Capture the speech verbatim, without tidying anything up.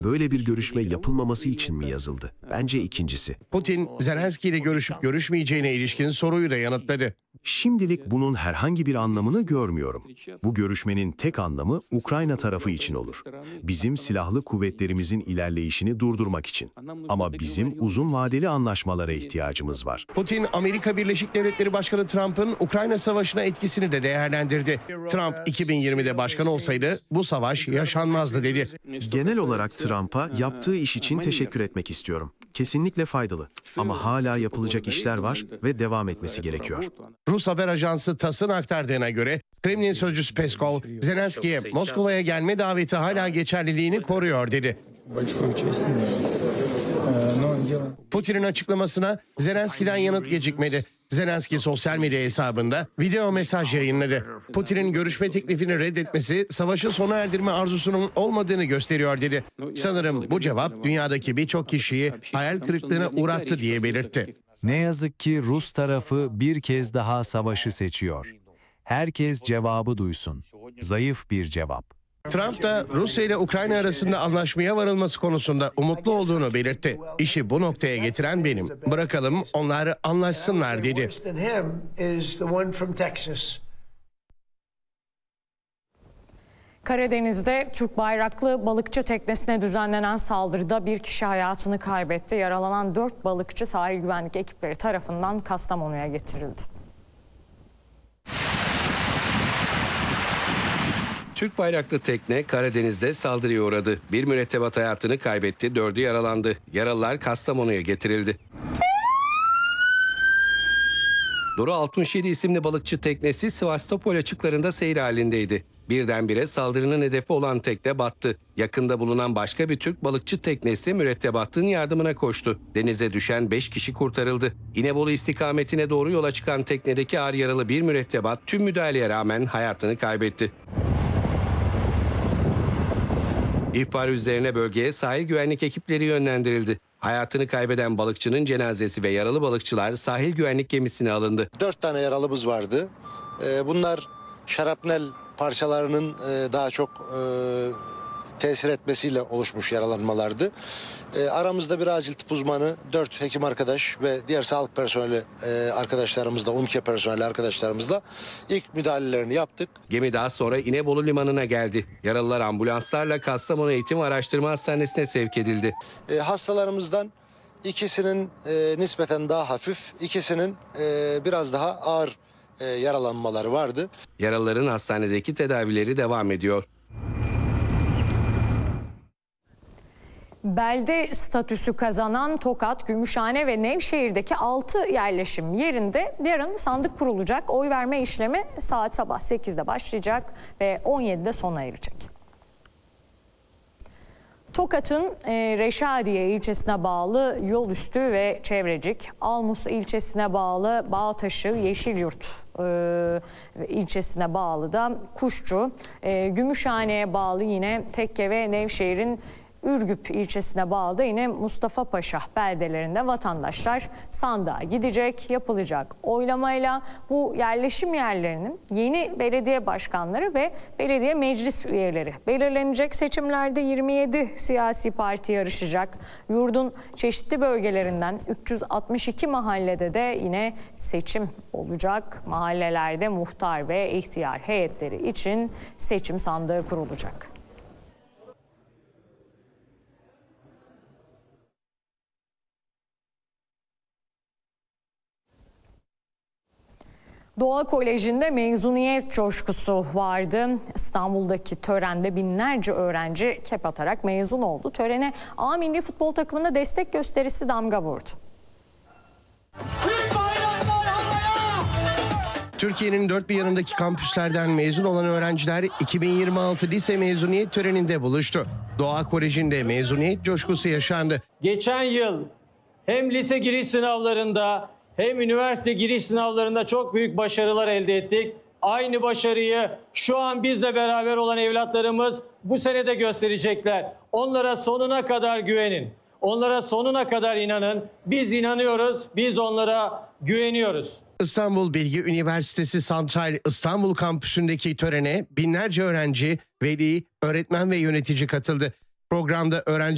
Böyle bir görüşme yapılmaması için mi yazıldı? Bence ikincisi. Putin, Zelenski ile görüşüp görüşmeyeceğine ilişkin soruyu da yanıtladı. Şimdilik bunun herhangi bir anlamını görmüyorum. Bu görüşmenin tek anlamı Ukrayna tarafı için olur. Bizim silahlı kuvvetlerimizin ilerleyişini durdurmak için. Ama bizim uzun vadeli anlaşmalara ihtiyacımız var. Putin, Amerika Birleşik Devletleri Başkanı Trump'ın Ukrayna Savaşı'na etkisini de değerlendirdi. Trump iki bin yirmide başkan olsaydı bu savaş yaşanmazdı dedi. Genel olarak Trump'a yaptığı iş için teşekkür etmek istiyorum. Kesinlikle faydalı. Ama hala yapılacak işler var ve devam etmesi gerekiyor. Rus haber ajansı TASS'ın aktardığına göre Kremlin sözcüsü Peskov, Zelenski'ye Moskova'ya gelme daveti hala geçerliliğini koruyor dedi. Putin'in açıklamasına Zelenski'den yanıt gecikmedi. Zelenski sosyal medya hesabında video mesaj yayınladı. Putin'in görüşme teklifini reddetmesi savaşı sona erdirme arzusunun olmadığını gösteriyor dedi. Sanırım bu cevap dünyadaki birçok kişiyi hayal kırıklığına uğrattı diye belirtti. Ne yazık ki Rus tarafı bir kez daha savaşı seçiyor. Herkes cevabı duysun. Zayıf bir cevap. Trump da Rusya ile Ukrayna arasında anlaşmaya varılması konusunda umutlu olduğunu belirtti. İşi bu noktaya getiren benim. Bırakalım onlar anlaşsınlar dedi. Karadeniz'de Türk bayraklı balıkçı teknesine düzenlenen saldırıda bir kişi hayatını kaybetti. Yaralanan dört balıkçı sahil güvenlik ekipleri tarafından Kastamonu'ya getirildi. Türk bayraklı tekne Karadeniz'de saldırıya uğradı. Bir mürettebat hayatını kaybetti, dördü yaralandı. Yaralılar Kastamonu'ya getirildi. Doru altmış yedi isimli balıkçı teknesi Sivastopol açıklarında seyir halindeydi. Birdenbire saldırının hedefi olan tekne battı. Yakında bulunan başka bir Türk balıkçı teknesi mürettebatın yardımına koştu. Denize düşen beş kişi kurtarıldı. İnebolu istikametine doğru yola çıkan teknedeki ağır yaralı bir mürettebat tüm müdahaleye rağmen hayatını kaybetti. İhbar üzerine bölgeye sahil güvenlik ekipleri yönlendirildi. Hayatını kaybeden balıkçının cenazesi ve yaralı balıkçılar sahil güvenlik gemisine alındı. Dört tane yaralımız vardı. Bunlar şarapnel parçalarının daha çok tesir etmesiyle oluşmuş yaralanmalardı. Aramızda bir acil tıp uzmanı, dört hekim arkadaş ve diğer sağlık personeli arkadaşlarımızla, UMKE personeli arkadaşlarımızla ilk müdahalelerini yaptık. Gemi daha sonra İnebolu Limanı'na geldi. Yaralılar ambulanslarla Kastamonu Eğitim ve Araştırma Hastanesi'ne sevk edildi. Hastalarımızdan ikisinin nispeten daha hafif, ikisinin biraz daha ağır yaralanmaları vardı. Yaralıların hastanedeki tedavileri devam ediyor. Belde statüsü kazanan Tokat, Gümüşhane ve Nevşehir'deki altı yerleşim yerinde yarın sandık kurulacak. Oy verme işlemi saat sabah sekizde başlayacak ve on yedide sona erecek. Tokat'ın e, Reşadiye ilçesine bağlı Yolüstü ve Çevrecik, Almus ilçesine bağlı Bağtaşı, Yeşilyurt e, ilçesine bağlı da Kuşçu, e, Gümüşhane'ye bağlı yine Tekke ve Nevşehir'in Ürgüp ilçesine bağlı da yine Mustafa Paşa beldelerinde vatandaşlar sandığa gidecek. Yapılacak oylamayla bu yerleşim yerlerinin yeni belediye başkanları ve belediye meclis üyeleri belirlenecek. Seçimlerde yirmi yedi siyasi parti yarışacak. Yurdun çeşitli bölgelerinden üç yüz altmış iki mahallede de yine seçim olacak. Mahallelerde muhtar ve ihtiyar heyetleri için seçim sandığı kurulacak. Doğa Koleji'nde mezuniyet coşkusu vardı. İstanbul'daki törende binlerce öğrenci kep atarak mezun oldu. Törene A Milli Futbol takımına destek gösterisi damga vurdu. Türkiye'nin dört bir yanındaki kampüslerden mezun olan öğrenciler iki bin yirmi altı lise mezuniyet töreninde buluştu. Doğa Koleji'nde mezuniyet coşkusu yaşandı. Geçen yıl hem lise giriş sınavlarında hem üniversite giriş sınavlarında çok büyük başarılar elde ettik. Aynı başarıyı şu an bizle beraber olan evlatlarımız bu sene de gösterecekler. Onlara sonuna kadar güvenin. Onlara sonuna kadar inanın. Biz inanıyoruz, biz onlara güveniyoruz. İstanbul Bilgi Üniversitesi Santral İstanbul kampüsündeki törene binlerce öğrenci, veli, öğretmen ve yönetici katıldı. Programda öğrenci